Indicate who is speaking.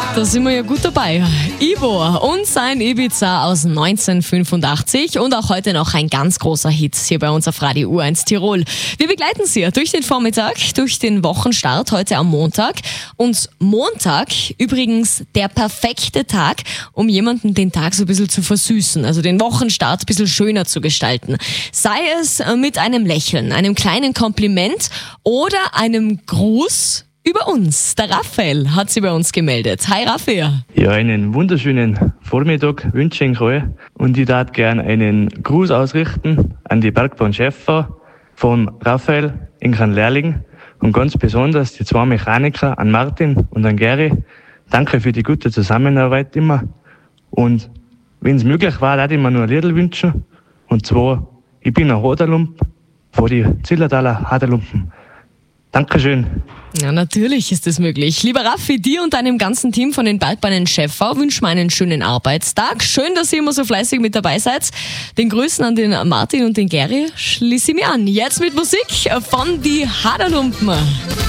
Speaker 1: Da sind wir ja gut dabei. Ivo und sein Ibiza aus 1985 und auch heute noch ein ganz großer Hit hier bei uns auf Radio U1 Tirol. Wir begleiten Sie durch den Vormittag, durch den Wochenstart heute am Montag. Und Montag übrigens der perfekte Tag, um jemanden den Tag so ein bisschen zu versüßen, also den Wochenstart ein bisschen schöner zu gestalten. Sei es mit einem Lächeln, einem kleinen Kompliment oder einem Gruß über uns. Der Raphael hat sich bei uns gemeldet. Hi Raphael.
Speaker 2: Ja, einen wunderschönen Vormittag wünsche ich euch und ich darf gerne einen Gruß ausrichten an die Bergbahn Schäffer von Raphael in Lehrling und ganz besonders die zwei Mechaniker, an Martin und an Gary. Danke für die gute Zusammenarbeit immer und wenn es möglich war, darf ich mir nur ein Liedl wünschen und zwar, ich bin ein Haderlump von die Zillertaler Haderlumpen. Dankeschön.
Speaker 1: Ja, natürlich ist das möglich. Lieber Raffi, dir und deinem ganzen Team von den Bergbahnen Schäffer wünschen wir einen schönen Arbeitstag. Schön, dass ihr immer so fleißig mit dabei seid. Den Grüßen an den Martin und den Gary schließe ich mir an. Jetzt mit Musik von die Haderlumpen.